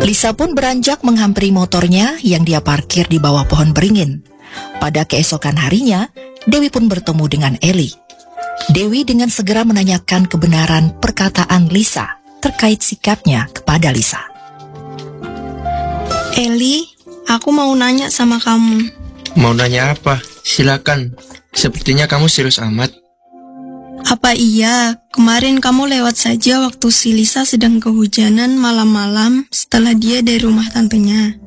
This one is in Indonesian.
Lisa pun beranjak menghampiri motornya yang dia parkir di bawah pohon beringin. Pada keesokan harinya, Dewi pun bertemu dengan Eli. Dewi dengan segera menanyakan kebenaran perkataan Lisa terkait sikapnya kepada Lisa. Eli, aku mau nanya sama kamu. Mau nanya apa? Silakan. Sepertinya kamu serius amat. Apa iya, kemarin kamu lewat saja waktu si Lisa sedang kehujanan malam-malam setelah dia dari rumah tantenya?